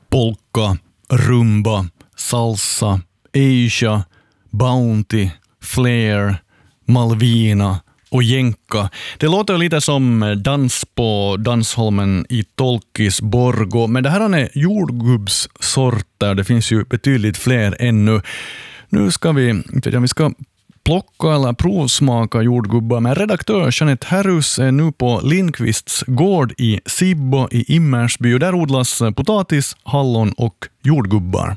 polka, rumba, salsa, Asia, Bounty, Flair, Malvina och jänka. Det låter lite som dans på Dansholmen i Tolkis Borgo, men det här är jordgubbssorter. Det finns ju betydligt fler ännu. Nu ska vi ska plocka eller provsmaka jordgubbar, men redaktör Jeanette Herrus är nu på Lindqvists gård i Sibbo i Immersby, och där odlas potatis, hallon och jordgubbar.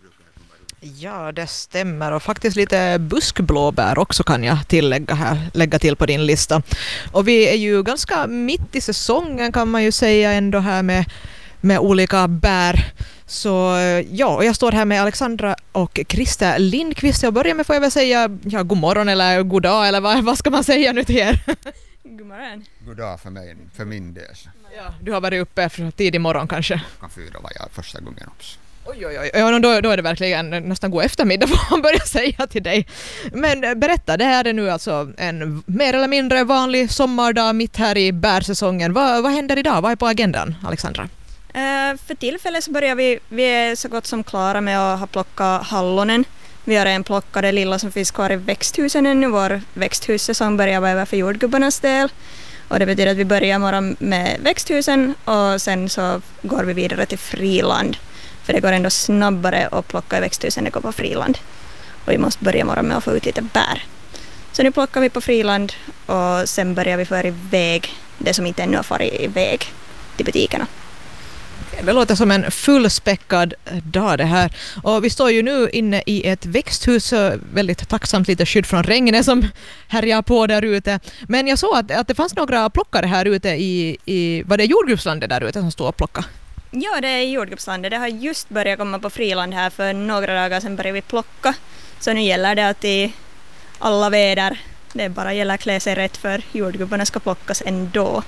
Ja, det stämmer, och faktiskt lite buskblåbär också kan jag lägga till på din lista. Och vi är ju ganska mitt i säsongen kan man ju säga ändå här med olika bär. Så ja, och jag står här med Alexandra och Krista Lindqvist. Jag börjar med, får jag väl säga, god morgon eller god dag, eller vad ska man säga nu till er? God morgon. God dag för min del. Ja, du har varit uppe tidig morgon kanske. Klockan 4 var jag första gången också. Oj, ja, då är det verkligen nästan god eftermiddag får man börja säga till dig. Men berätta, det här är nu alltså en mer eller mindre vanlig sommardag mitt här i bärsäsongen. Vad händer idag? Vad är på agendan, Alexandra? För tillfället så börjar vi är så gott som klara med att ha plockat hallonen. Vi har en plocka det lilla som finns kvar i växthusen ännu. Vår växthussäsong börjar vara över för jordgubbarnas del. Och det betyder att vi börjar morgon med växthusen och sen så går vi vidare till friland. För det går ändå snabbare att plocka i växthusen än det går på friland. Och vi måste börja morgon med att få ut lite bär. Så nu plockar vi på friland och sen börjar vi föra iväg det som inte ännu har farit iväg till butikerna. Det låter som en fullspäckad dag det här. Och vi står ju nu inne i ett växthus, väldigt tacksamt, lite skydd från regnet som härjar på där ute. Men jag såg att det fanns några plockare här ute i var det jordgubbslandet där ute som står och plockar? Ja, det är jordgubbslandet. Det har just börjat komma på friland här, för några dagar sedan började vi plocka. Så nu gäller det att i alla väder, det bara gäller att klä sig rätt, för jordgubbarna ska plockas ändå.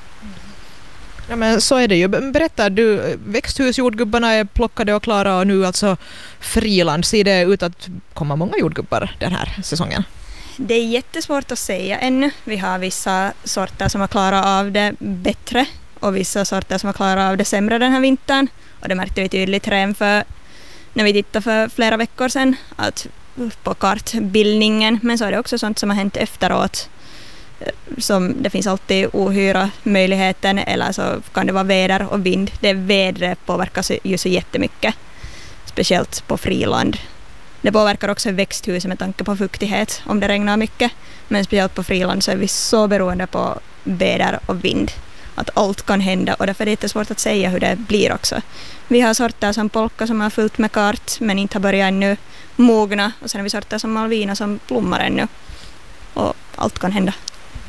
Ja, men så är det ju. Berätta, växthusjordgubbarna är plockade och klara och nu alltså friland. Ser det ut att komma många jordgubbar den här säsongen? Det är jättesvårt att säga ännu. Vi har vissa sorter som har klarat av det bättre och vissa sorter som har klarat av det sämre den här vintern. Och det märkte vi tydligt redan när vi tittade för flera veckor sedan att på kartbildningen. Men så är det också sånt som har hänt efteråt. Som det finns alltid ohyra möjligheten, eller så kan det vara väder och vind. Det vädret påverkas ju så jättemycket, speciellt på friland. Det påverkar också växthuset med tanke på fuktighet om det regnar mycket, men speciellt på friland så är vi så beroende på väder och vind att allt kan hända, och därför är det inte svårt att säga hur det blir också. Vi har sorter som polka som har fullt med kart men inte har börjat ännu mogna, och sen har vi sorter som malvina som blommar ännu, och allt kan hända.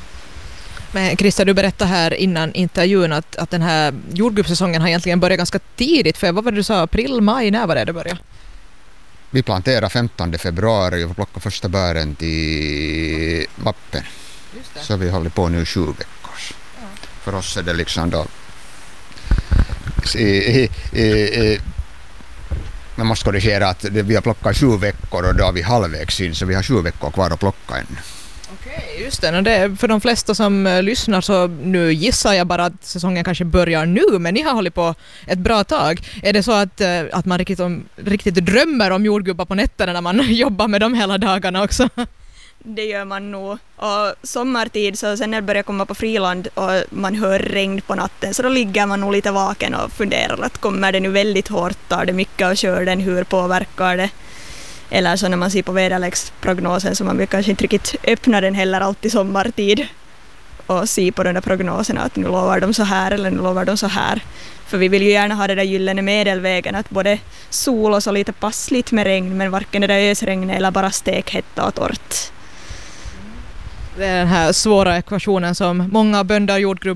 Men Krista, du berättade här innan intervjun att den här jordgubbssäsongen har egentligen börjat ganska tidigt. För vad var det du sa? April, maj, när var det började? Vi planterar 15 februari och plockar första bären till vappen. Så vi håller på nu 7 veckor. Ja. För oss är det liksom då... Man måste korrigera att vi har plockat 7 veckor och då är vi halvvägs in, så vi har 7 veckor kvar att plocka ännu. Okej, just det. Och det. För de flesta som lyssnar så nu gissar jag bara att säsongen kanske börjar nu, men ni har hållit på ett bra tag. Är det så att man riktigt drömmer om jordgubbar på nätterna när man jobbar med dem hela dagarna också? Det gör man nog. Och sommartid, så sen när det börjar komma på friland och man hör regn på natten, så då ligger man nog lite vaken och funderar att kommer det nu väldigt hårt, tar det mycket av skörden, hur påverkar det? Eller så när man ser på väderleksprognosen, så man vill kanske inte riktigt öppna den heller alltid sommartid och se på de där prognoserna att nu lovar de så här eller nu lovar de så här. För vi vill ju gärna ha det där gyllene medelvägen, att både sol och så lite passligt med regn, men varken det där ösregn eller bara stekhetta och torrt. Det är den här svåra ekvationen som många bönder,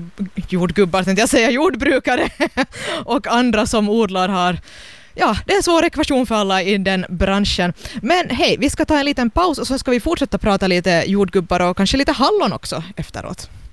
jordbrukare och andra som odlar har. Ja, det är en svår ekvation för alla i den branschen. Men hej, vi ska ta en liten paus och så ska vi fortsätta prata lite jordgubbar och kanske lite hallon också efteråt.